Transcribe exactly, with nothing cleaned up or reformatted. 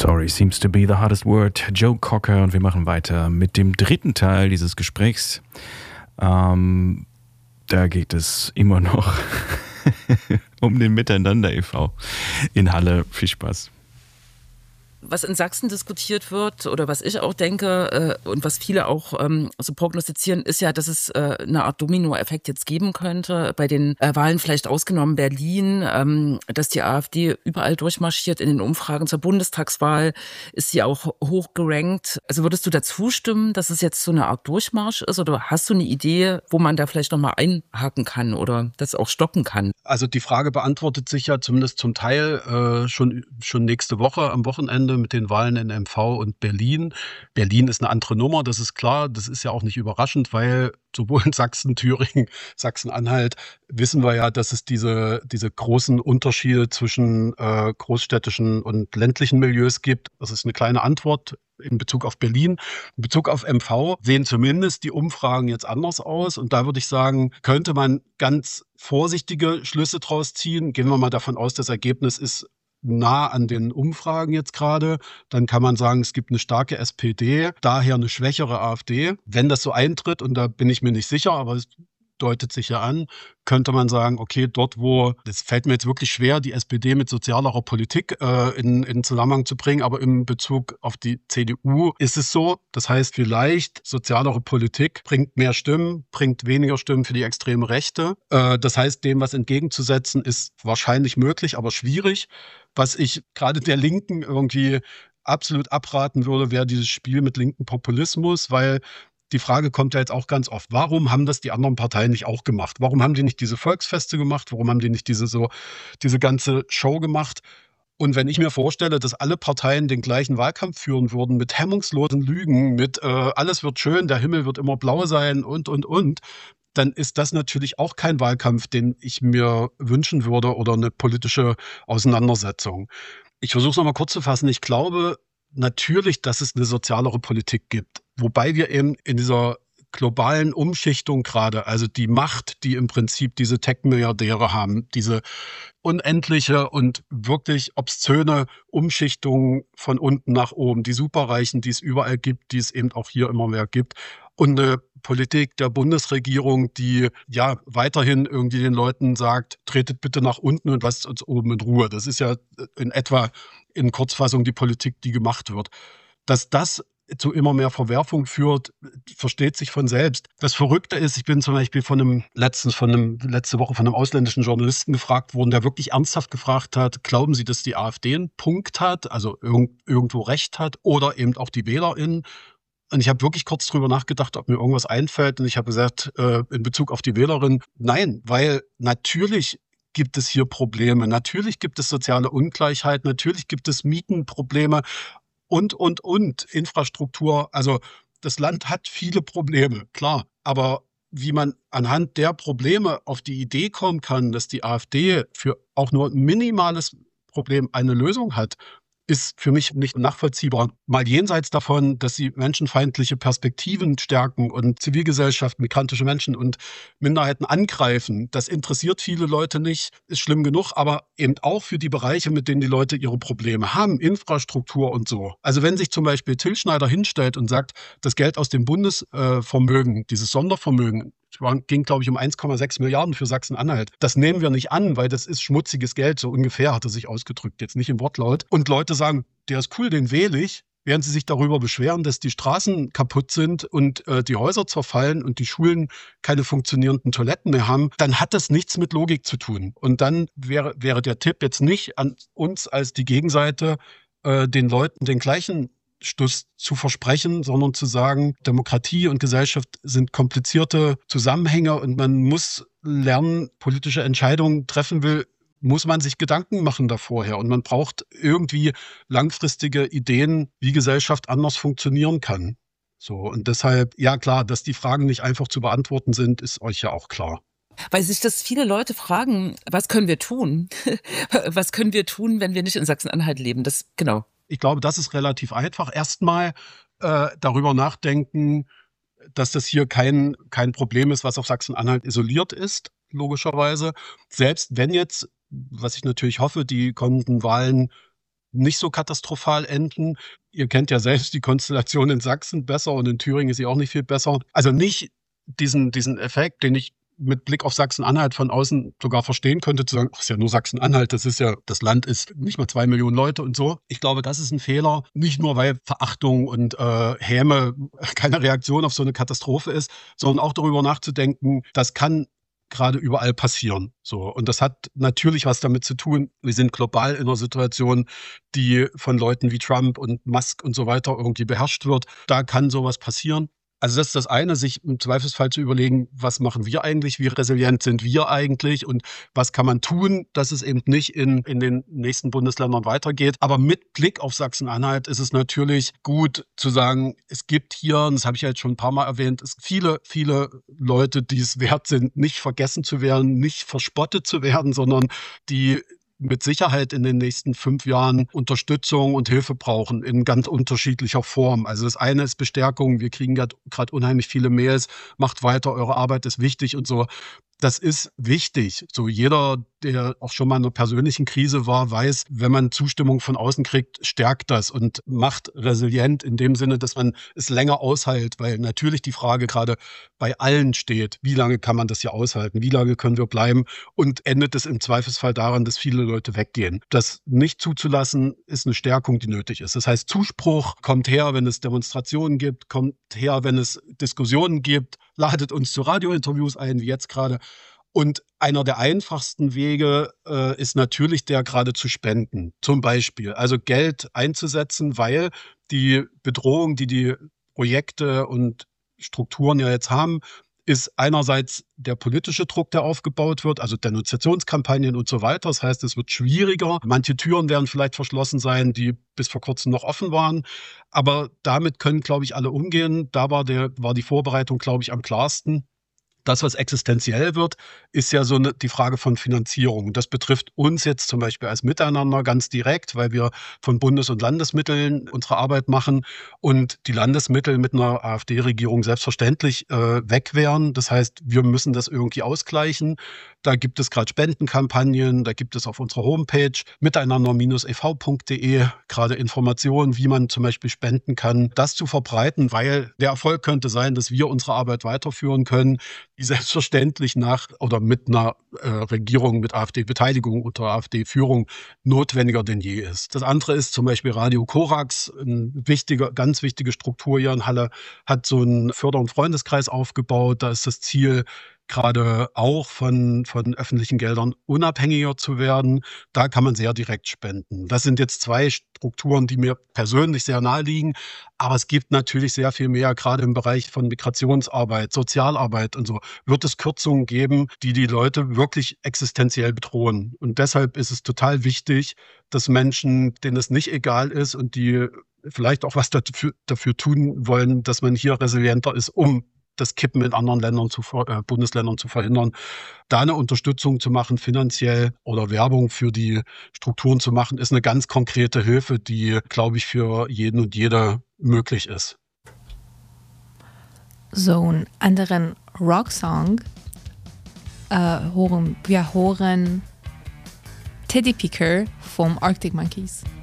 Sorry seems to be the hardest word. Joe Cocker, und wir machen weiter mit dem dritten Teil dieses Gesprächs. Ähm, da geht es immer noch um den Miteinander e V in Halle. Viel Spaß. Was in Sachsen diskutiert wird oder was ich auch denke äh, und was viele auch ähm, so prognostizieren, ist ja, dass es äh, eine Art Dominoeffekt jetzt geben könnte, bei den äh, Wahlen vielleicht ausgenommen Berlin, ähm, dass die AfD überall durchmarschiert. In den Umfragen zur Bundestagswahl ist sie auch hoch gerankt. Also würdest du dazu stimmen, dass es jetzt so eine Art Durchmarsch ist, oder hast du eine Idee, wo man da vielleicht nochmal einhaken kann oder das auch stoppen kann? Also die Frage beantwortet sich ja zumindest zum Teil äh, schon, schon nächste Woche am Wochenende mit den Wahlen in M V und Berlin. Berlin ist eine andere Nummer, das ist klar. Das ist ja auch nicht überraschend, weil sowohl in Sachsen, Thüringen, Sachsen-Anhalt wissen wir ja, dass es diese, diese großen Unterschiede zwischen äh, großstädtischen und ländlichen Milieus gibt. Das ist eine kleine Antwort in Bezug auf Berlin. In Bezug auf M V sehen zumindest die Umfragen jetzt anders aus. Und da würde ich sagen, könnte man ganz vorsichtige Schlüsse draus ziehen. Gehen wir mal davon aus, das Ergebnis ist nah an den Umfragen jetzt gerade, dann kann man sagen, es gibt eine starke S P D, daher eine schwächere AfD. Wenn das so eintritt, und da bin ich mir nicht sicher, aber es deutet sich ja an, könnte man sagen, okay, dort wo, das fällt mir jetzt wirklich schwer, die S P D mit sozialerer Politik äh, in, in Zusammenhang zu bringen, aber in Bezug auf die C D U ist es so. Das heißt, vielleicht sozialere Politik bringt mehr Stimmen, bringt weniger Stimmen für die extreme Rechte. Äh, das heißt, dem was entgegenzusetzen ist wahrscheinlich möglich, aber schwierig. Was ich gerade der Linken irgendwie absolut abraten würde, wäre dieses Spiel mit linken Populismus, weil die Frage kommt ja jetzt auch ganz oft, warum haben das die anderen Parteien nicht auch gemacht? Warum haben die nicht diese Volksfeste gemacht? Warum haben die nicht diese so diese ganze Show gemacht? Und wenn ich mir vorstelle, dass alle Parteien den gleichen Wahlkampf führen würden, mit hemmungslosen Lügen, mit äh, alles wird schön, der Himmel wird immer blau sein und, und, und, dann ist das natürlich auch kein Wahlkampf, den ich mir wünschen würde oder eine politische Auseinandersetzung. Ich versuche es nochmal kurz zu fassen. Ich glaube natürlich, dass es eine sozialere Politik gibt. Wobei wir eben in dieser globalen Umschichtung gerade, also die Macht, die im Prinzip diese Tech-Milliardäre haben, diese unendliche und wirklich obszöne Umschichtung von unten nach oben, die Superreichen, die es überall gibt, die es eben auch hier immer mehr gibt, und eine Politik der Bundesregierung, die ja weiterhin irgendwie den Leuten sagt, tretet bitte nach unten und lasst uns oben in Ruhe. Das ist ja in etwa in Kurzfassung die Politik, die gemacht wird. Dass das zu immer mehr Verwerfung führt, versteht sich von selbst. Das Verrückte ist, ich bin zum Beispiel von einem letztens von einem letzte Woche von einem ausländischen Journalisten gefragt worden, der wirklich ernsthaft gefragt hat, glauben Sie, dass die AfD einen Punkt hat, also irg- irgendwo recht hat, oder eben auch die WählerInnen? Und ich habe wirklich kurz drüber nachgedacht, ob mir irgendwas einfällt. Und ich habe gesagt, äh, in Bezug auf die Wählerin, nein, weil natürlich gibt es hier Probleme. Natürlich gibt es soziale Ungleichheit. Natürlich gibt es Mietenprobleme und, und, und. Infrastruktur. Also das Land hat viele Probleme, klar. Aber wie man anhand der Probleme auf die Idee kommen kann, dass die AfD für auch nur ein minimales Problem eine Lösung hat, ist für mich nicht nachvollziehbar. Mal jenseits davon, dass sie menschenfeindliche Perspektiven stärken und Zivilgesellschaft, migrantische Menschen und Minderheiten angreifen, das interessiert viele Leute nicht, ist schlimm genug, aber eben auch für die Bereiche, mit denen die Leute ihre Probleme haben, Infrastruktur und so. Also wenn sich zum Beispiel Till Schneider hinstellt und sagt, das Geld aus dem Bundesvermögen, dieses Sondervermögen, es ging, glaube ich, um eins Komma sechs Milliarden für Sachsen-Anhalt. Das nehmen wir nicht an, weil das ist schmutziges Geld, so ungefähr hat er sich ausgedrückt, jetzt nicht im Wortlaut. Und Leute sagen, der ist cool, den wähle ich, während sie sich darüber beschweren, dass die Straßen kaputt sind und äh, die Häuser zerfallen und die Schulen keine funktionierenden Toiletten mehr haben, dann hat das nichts mit Logik zu tun. Und dann wäre, wäre der Tipp jetzt nicht an uns als die Gegenseite, äh, den Leuten den gleichen Stuss zu versprechen, sondern zu sagen, Demokratie und Gesellschaft sind komplizierte Zusammenhänge und man muss lernen, politische Entscheidungen treffen will, muss man sich Gedanken machen davorher. Und man braucht irgendwie langfristige Ideen, wie Gesellschaft anders funktionieren kann. So, und deshalb, ja klar, dass die Fragen nicht einfach zu beantworten sind, ist euch ja auch klar. Weil sich das viele Leute fragen, was können wir tun? Was können wir tun, wenn wir nicht in Sachsen-Anhalt leben? Das, genau. Ich glaube, das ist relativ einfach. Erstmal äh, darüber nachdenken, dass das hier kein, kein Problem ist, was auf Sachsen-Anhalt isoliert ist, logischerweise. Selbst wenn jetzt, was ich natürlich hoffe, die kommenden Wahlen nicht so katastrophal enden. Ihr kennt ja selbst die Konstellation in Sachsen besser und in Thüringen ist sie auch nicht viel besser. Also nicht diesen, diesen Effekt, den ich mit Blick auf Sachsen-Anhalt von außen sogar verstehen könnte, zu sagen, ach, ist ja nur Sachsen-Anhalt, das ist ja, das Land ist nicht mal zwei Millionen Leute und so. Ich glaube, das ist ein Fehler, nicht nur weil Verachtung und äh, Häme keine Reaktion auf so eine Katastrophe ist, sondern auch darüber nachzudenken, das kann gerade überall passieren. So. Und das hat natürlich was damit zu tun. Wir sind global in einer Situation, die von Leuten wie Trump und Musk und so weiter irgendwie beherrscht wird. Da kann sowas passieren. Also das ist das eine, sich im Zweifelsfall zu überlegen, was machen wir eigentlich, wie resilient sind wir eigentlich und was kann man tun, dass es eben nicht in, in den nächsten Bundesländern weitergeht. Aber mit Blick auf Sachsen-Anhalt ist es natürlich gut zu sagen, es gibt hier, und das habe ich ja jetzt schon ein paar Mal erwähnt, es gibt viele, viele Leute, die es wert sind, nicht vergessen zu werden, nicht verspottet zu werden, sondern die mit Sicherheit in den nächsten fünf Jahren Unterstützung und Hilfe brauchen in ganz unterschiedlicher Form. Also das eine ist Bestärkung. Wir kriegen gerade unheimlich viele Mails. Macht weiter, eure Arbeit ist wichtig und so. Das ist wichtig. So jeder, der auch schon mal in einer persönlichen Krise war, weiß, wenn man Zustimmung von außen kriegt, stärkt das und macht resilient in dem Sinne, dass man es länger aushält, weil natürlich die Frage gerade bei allen steht, wie lange kann man das hier aushalten, wie lange können wir bleiben und endet es im Zweifelsfall daran, dass viele Leute weggehen. Das nicht zuzulassen, ist eine Stärkung, die nötig ist. Das heißt, Zuspruch kommt her, wenn es Demonstrationen gibt, kommt her, wenn es Diskussionen gibt, ladet uns zu Radiointerviews ein, wie jetzt gerade. Und einer der einfachsten Wege äh, ist natürlich der, gerade zu spenden. Zum Beispiel, also Geld einzusetzen, weil die Bedrohung, die die Projekte und Strukturen ja jetzt haben, ist einerseits der politische Druck, der aufgebaut wird, also Denunziationskampagnen und so weiter. Das heißt, es wird schwieriger. Manche Türen werden vielleicht verschlossen sein, die bis vor kurzem noch offen waren. Aber damit können, glaube ich, alle umgehen. Da war, der, war die Vorbereitung, glaube ich, am klarsten. Das, was existenziell wird, ist ja so eine, die Frage von Finanzierung. Das betrifft uns jetzt zum Beispiel als Miteinander ganz direkt, weil wir von Bundes- und Landesmitteln unsere Arbeit machen und die Landesmittel mit einer AfD-Regierung selbstverständlich äh, weg wären. Das heißt, wir müssen das irgendwie ausgleichen. Da gibt es gerade Spendenkampagnen, da gibt es auf unserer Homepage miteinander Bindestrich e v punkt de gerade Informationen, wie man zum Beispiel spenden kann, das zu verbreiten, weil der Erfolg könnte sein, dass wir unsere Arbeit weiterführen können, die selbstverständlich nach oder mit einer äh, Regierung mit AfD-Beteiligung oder AfD-Führung notwendiger denn je ist. Das andere ist zum Beispiel Radio Korax, eine wichtige, ganz wichtige Struktur hier in Halle, hat so einen Förder- und Freundeskreis aufgebaut. Da ist das Ziel, gerade auch von, von öffentlichen Geldern unabhängiger zu werden. Da kann man sehr direkt spenden. Das sind jetzt zwei Strukturen, die mir persönlich sehr nahe liegen. Aber es gibt natürlich sehr viel mehr, gerade im Bereich von Migrationsarbeit, Sozialarbeit und so, wird es Kürzungen geben, die die Leute wirklich existenziell bedrohen. Und deshalb ist es total wichtig, dass Menschen, denen es nicht egal ist und die vielleicht auch was dafür, dafür tun wollen, dass man hier resilienter ist, um das Kippen in anderen Ländern zu, äh, Bundesländern zu verhindern, da eine Unterstützung zu machen, finanziell oder Werbung für die Strukturen zu machen, ist eine ganz konkrete Hilfe, die, glaube ich, für jeden und jede möglich ist. So einen anderen Rocksong äh, hören wir hören Teddy Picker vom Arctic Monkeys.